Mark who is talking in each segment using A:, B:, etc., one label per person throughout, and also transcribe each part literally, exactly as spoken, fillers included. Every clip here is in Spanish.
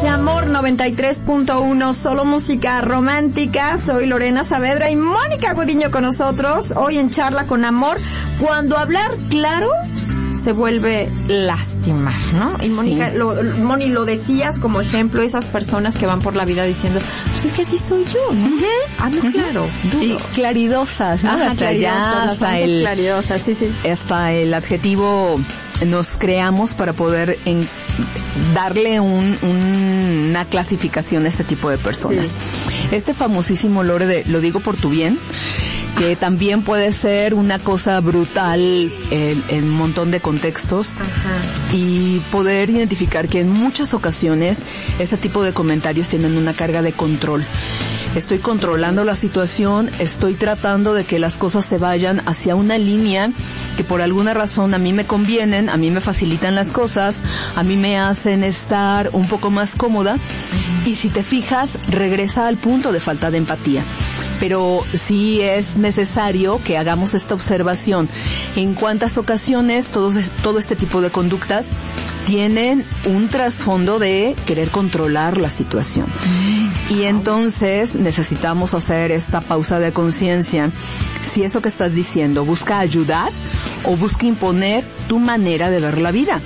A: de Amor noventa y tres punto uno, solo música romántica. Soy Lorena Saavedra y Mónica Gudiño con nosotros. Hoy en Charla con Amor, cuando hablar claro se vuelve lastimar, ¿no? Y Mónica, sí. lo, Moni, lo decías como ejemplo, esas personas que van por la vida diciendo, pues es que así soy yo, ¿no? Uh-huh. Hablo uh-huh. claro, duro.
B: Y claridosas, ¿no?
A: Ajá,
B: hasta
A: claridosas,
B: ya, hasta el,
A: claridosas, sí, sí.
B: hasta el adjetivo nos creamos para poder en, darle un, un, una clasificación a este tipo de personas. Sí. Este famosísimo lore de lo digo por tu bien, que también puede ser una cosa brutal en, en un montón de contextos. Ajá. Y poder identificar que en muchas ocasiones este tipo de comentarios tienen una carga de control. Estoy controlando la situación, estoy tratando de que las cosas se vayan hacia una línea que por alguna razón a mí me convienen, a mí me facilitan las cosas, a mí me hacen estar un poco más cómoda. Uh-huh. Y si te fijas, regresa al punto de falta de empatía. Pero sí es necesario que hagamos esta observación. En cuántas ocasiones todos, todo este tipo de conductas tienen un trasfondo de querer controlar la situación. Y entonces necesitamos hacer esta pausa de conciencia. Si eso que estás diciendo busca ayudar o busca imponer tu manera de ver la vida.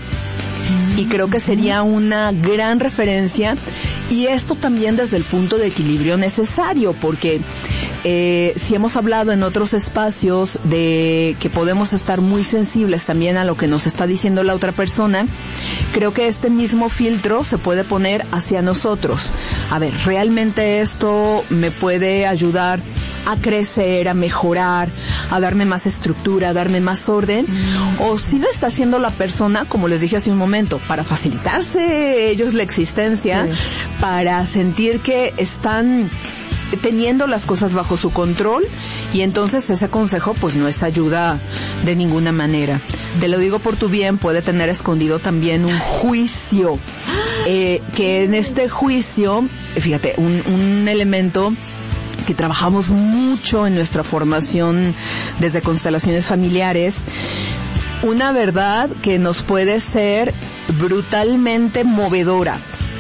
B: Y creo que sería una gran referencia, y esto también desde el punto de equilibrio necesario, porque eh, si hemos hablado en otros espacios de que podemos estar muy sensibles también a lo que nos está diciendo la otra persona, creo que este mismo filtro se puede poner hacia nosotros. A ver, ¿realmente esto me puede ayudar a crecer, a mejorar, a darme más estructura, a darme más orden? Mm. O si lo está haciendo la persona, como les dije hace un momento, para facilitarse ellos la existencia, sí. para sentir que están teniendo las cosas bajo su control, y entonces ese consejo pues no es ayuda de ninguna manera. Te lo digo por tu bien, puede tener escondido también un juicio, eh, que en este juicio, fíjate, un, un elemento que trabajamos mucho en nuestra formación desde constelaciones familiares, una verdad que nos puede ser brutalmente movedora.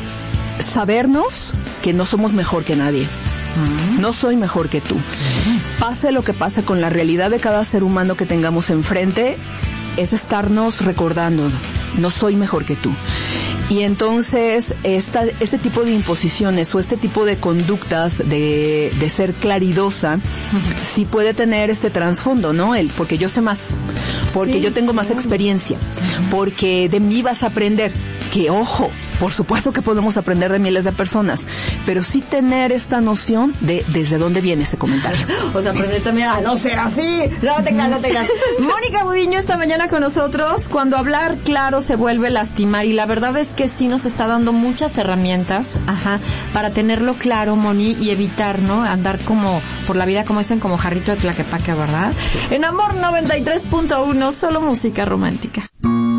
B: Sabernos que no somos mejor que nadie. Uh-huh. No soy mejor que tú. Uh-huh. Pase lo que pase con la realidad de cada ser humano que tengamos enfrente, es estarnos recordando, no soy mejor que tú. Y entonces esta, este tipo de imposiciones o este tipo de conductas de, de ser claridosa, uh-huh. sí puede tener este trasfondo, ¿no? El porque yo sé más, porque sí, yo tengo más claro. experiencia, uh-huh. porque de mí vas a aprender. Que ojo, por supuesto que podemos aprender de miles de personas, pero sí tener esta noción de desde dónde viene ese comentario.
A: O sea, aprender también a no ser así, no te creas, no te creas. Mónica Gudiño esta mañana con nosotros. Cuando hablar claro se vuelve lastimar, y la verdad es que sí nos está dando muchas herramientas, ajá, para tenerlo claro, Moni, y evitar, ¿no? Andar como por la vida, como dicen, como jarrito de Tlaquepaque, ¿verdad? En Amor noventa y tres punto uno, solo música romántica.